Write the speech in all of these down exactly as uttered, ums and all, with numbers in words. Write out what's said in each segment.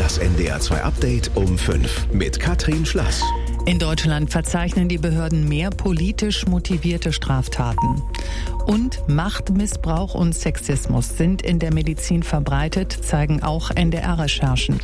Das N D R zwei Update um fünf mit Katrin Schlass. In Deutschland verzeichnen die Behörden mehr politisch motivierte Straftaten. Und Machtmissbrauch und Sexismus sind in der Medizin verbreitet, zeigen auch N D R-Recherchen.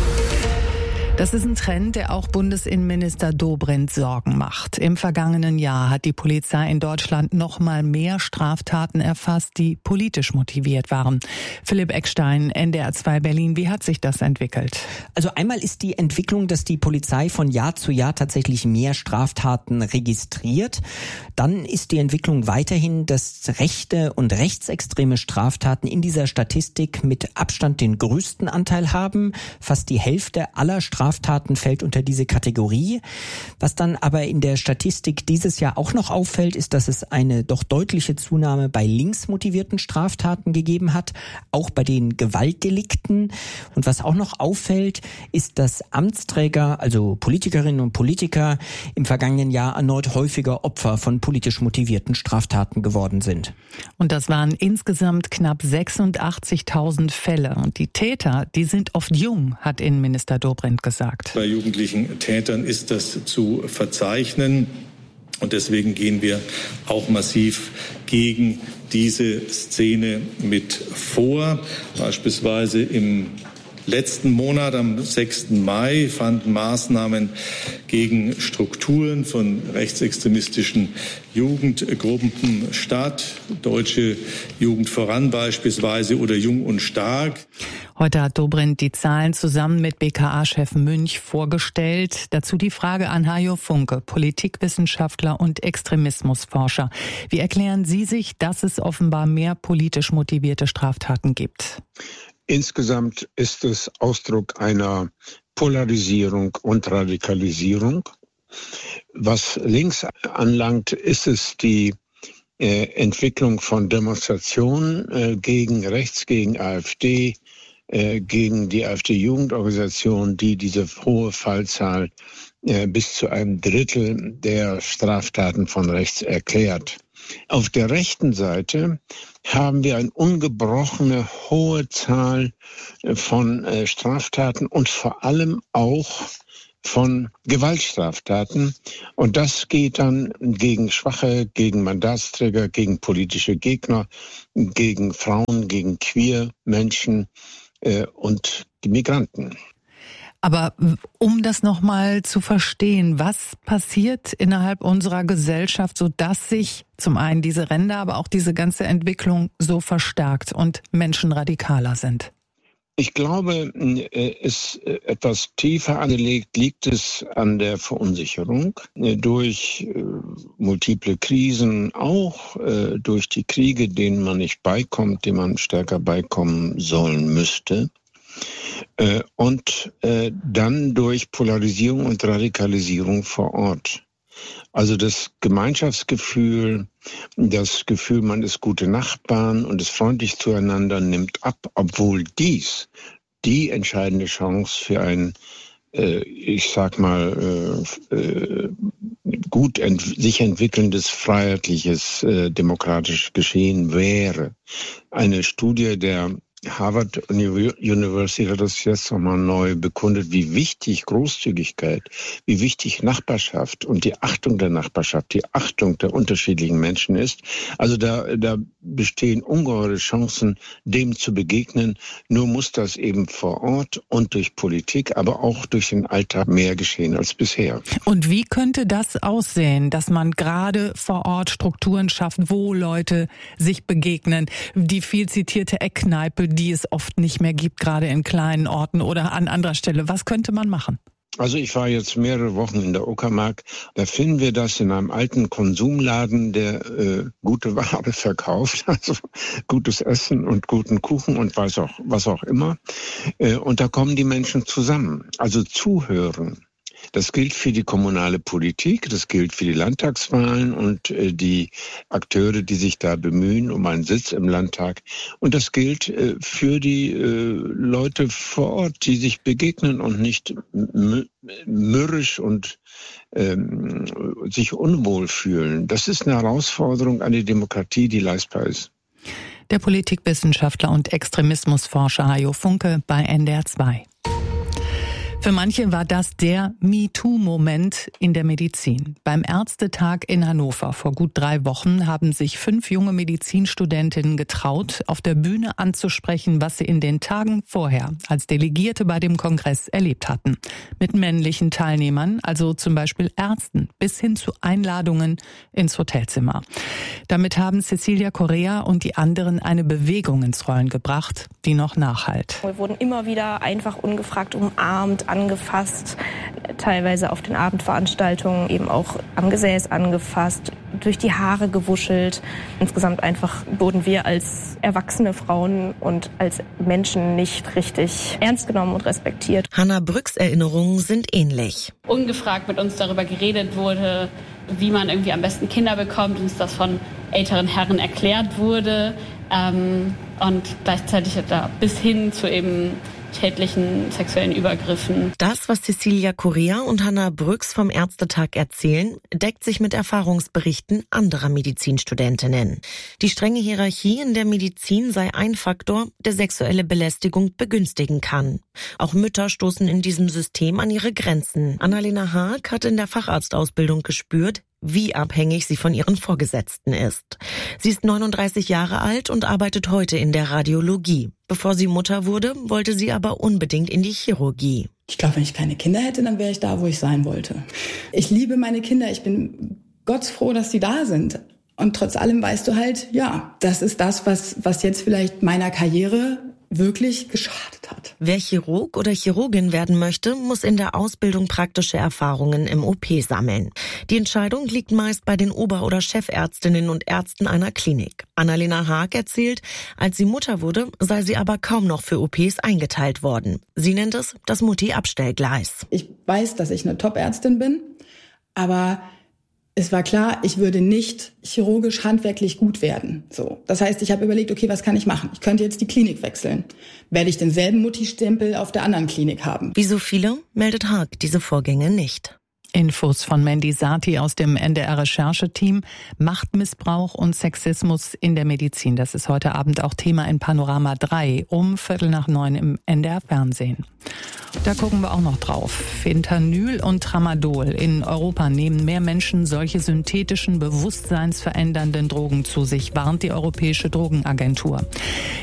Das ist ein Trend, der auch Bundesinnenminister Dobrindt Sorgen macht. Im vergangenen Jahr hat die Polizei in Deutschland noch mal mehr Straftaten erfasst, die politisch motiviert waren. Philipp Eckstein, N D R zwei Berlin, wie hat sich das entwickelt? Also einmal ist die Entwicklung, dass die Polizei von Jahr zu Jahr tatsächlich mehr Straftaten registriert. Dann ist die Entwicklung weiterhin, dass rechte und rechtsextreme Straftaten in dieser Statistik mit Abstand den größten Anteil haben. Fast die Hälfte aller Straftaten Straftaten fällt unter diese Kategorie. Was dann aber in der Statistik dieses Jahr auch noch auffällt, ist, dass es eine doch deutliche Zunahme bei linksmotivierten Straftaten gegeben hat, auch bei den Gewaltdelikten. Und was auch noch auffällt, ist, dass Amtsträger, also Politikerinnen und Politiker, im vergangenen Jahr erneut häufiger Opfer von politisch motivierten Straftaten geworden sind. Und das waren insgesamt knapp sechsundachtzigtausend Fälle. Und die Täter, die sind oft jung, hat Innenminister Dobrindt gesagt. Bei jugendlichen Tätern ist das zu verzeichnen und deswegen gehen wir auch massiv gegen diese Szene mit vor. Beispielsweise im letzten Monat, am sechsten Mai, fanden Maßnahmen gegen Strukturen von rechtsextremistischen Jugendgruppen statt. Deutsche Jugend voran beispielsweise oder Jung und Stark. Heute hat Dobrindt die Zahlen zusammen mit B K A-Chef Münch vorgestellt. Dazu die Frage an Hajo Funke, Politikwissenschaftler und Extremismusforscher. Wie erklären Sie sich, dass es offenbar mehr politisch motivierte Straftaten gibt? Insgesamt ist es Ausdruck einer Polarisierung und Radikalisierung. Was links anlangt, ist es die äh, Entwicklung von Demonstrationen äh, gegen rechts, gegen AfD, äh, gegen die AfD-Jugendorganisation, die diese hohe Fallzahl äh, bis zu einem Drittel der Straftaten von rechts erklärt. Auf der rechten Seite haben wir eine ungebrochene hohe Zahl von äh, Straftaten und vor allem auch von Gewaltstraftaten. Und das geht dann gegen Schwache, gegen Mandatsträger, gegen politische Gegner, gegen Frauen, gegen queer Menschen äh, und die Migranten. Aber um das nochmal zu verstehen, was passiert innerhalb unserer Gesellschaft, sodass sich zum einen diese Ränder, aber auch diese ganze Entwicklung so verstärkt und Menschen radikaler sind? Ich glaube, es ist etwas tiefer angelegt, liegt es an der Verunsicherung durch multiple Krisen, auch durch die Kriege, denen man nicht beikommt, denen man stärker beikommen sollen müsste. Und dann durch Polarisierung und Radikalisierung vor Ort. Also das Gemeinschaftsgefühl, das Gefühl, man ist gute Nachbarn und ist freundlich zueinander, nimmt ab, obwohl dies die entscheidende Chance für ein, äh, ich sag mal, äh, gut ent- sich entwickelndes, freiheitliches, äh, demokratisches Geschehen wäre. Eine Studie der Harvard University hat das jetzt nochmal neu bekundet, wie wichtig Großzügigkeit, wie wichtig Nachbarschaft und die Achtung der Nachbarschaft, die Achtung der unterschiedlichen Menschen ist. Also da, da bestehen ungeheure Chancen, dem zu begegnen. Nur muss das eben vor Ort und durch Politik, aber auch durch den Alltag mehr geschehen als bisher. Und wie könnte das aussehen, dass man gerade vor Ort Strukturen schafft, wo Leute sich begegnen? Die viel zitierte Eckkneipe, die es oft nicht mehr gibt, gerade in kleinen Orten oder an anderer Stelle. Was könnte man machen? Also ich war jetzt mehrere Wochen in der Uckermark. Da finden wir das in einem alten Konsumladen, der äh, gute Ware verkauft, also gutes Essen und guten Kuchen und was auch, was auch immer. Äh, und da kommen die Menschen zusammen, also zuhören. Das gilt für die kommunale Politik, das gilt für die Landtagswahlen und äh, die Akteure, die sich da bemühen um einen Sitz im Landtag. Und das gilt äh, für die äh, Leute vor Ort, die sich begegnen und nicht m- mürrisch und ähm, sich unwohl fühlen. Das ist eine Herausforderung an die Demokratie, die leistbar ist. Der Politikwissenschaftler und Extremismusforscher Hajo Funke bei N D R zwei. Für manche war das der MeToo-Moment in der Medizin. Beim Ärztetag in Hannover vor gut drei Wochen haben sich fünf junge Medizinstudentinnen getraut, auf der Bühne anzusprechen, was sie in den Tagen vorher als Delegierte bei dem Kongress erlebt hatten. Mit männlichen Teilnehmern, also zum Beispiel Ärzten, bis hin zu Einladungen ins Hotelzimmer. Damit haben Cecilia Correa und die anderen eine Bewegung ins Rollen gebracht, die noch nachhallt. Wir wurden immer wieder einfach ungefragt umarmt, angefasst, teilweise auf den Abendveranstaltungen eben auch am Gesäß angefasst, durch die Haare gewuschelt. Insgesamt einfach wurden wir als erwachsene Frauen und als Menschen nicht richtig ernst genommen und respektiert. Hannah Brücks Erinnerungen sind ähnlich. Ungefragt mit uns darüber geredet wurde, wie man irgendwie am besten Kinder bekommt, uns das von älteren Herren erklärt wurde ähm, und gleichzeitig da bis hin zu eben tätlichen sexuellen Übergriffen. Das, was Cecilia Correa und Hannah Brücks vom Ärztetag erzählen, deckt sich mit Erfahrungsberichten anderer Medizinstudentinnen. Die strenge Hierarchie in der Medizin sei ein Faktor, der sexuelle Belästigung begünstigen kann. Auch Mütter stoßen in diesem System an ihre Grenzen. Annalena Haag hat in der Facharztausbildung gespürt, wie abhängig sie von ihren Vorgesetzten ist. Sie ist neununddreißig Jahre alt und arbeitet heute in der Radiologie. Bevor sie Mutter wurde, wollte sie aber unbedingt in die Chirurgie. Ich glaube, wenn ich keine Kinder hätte, dann wäre ich da, wo ich sein wollte. Ich liebe meine Kinder. Ich bin gottsfroh, dass sie da sind. Und trotz allem weißt du halt, ja, das ist das, was, was jetzt vielleicht meiner Karriere wirklich geschadet hat. Wer Chirurg oder Chirurgin werden möchte, muss in der Ausbildung praktische Erfahrungen im O P sammeln. Die Entscheidung liegt meist bei den Ober- oder Chefärztinnen und Ärzten einer Klinik. Annalena Haag erzählt, als sie Mutter wurde, sei sie aber kaum noch für O Ps eingeteilt worden. Sie nennt es das Mutti-Abstellgleis. Ich weiß, dass ich eine Top-Ärztin bin, aber es war klar, ich würde nicht chirurgisch handwerklich gut werden. So, das heißt, ich habe überlegt, okay, was kann ich machen? Ich könnte jetzt die Klinik wechseln. Werde ich denselben Mutti-Stempel auf der anderen Klinik haben? Wie so viele meldet Haag diese Vorgänge nicht. Infos von Mandy Sati aus dem N D R-Rechercheteam. Machtmissbrauch und Sexismus in der Medizin. Das ist heute Abend auch Thema in Panorama drei um Viertel nach neun im N D R-Fernsehen. Da gucken wir auch noch drauf. Fentanyl und Tramadol. In Europa nehmen mehr Menschen solche synthetischen, bewusstseinsverändernden Drogen zu sich, warnt die Europäische Drogenagentur.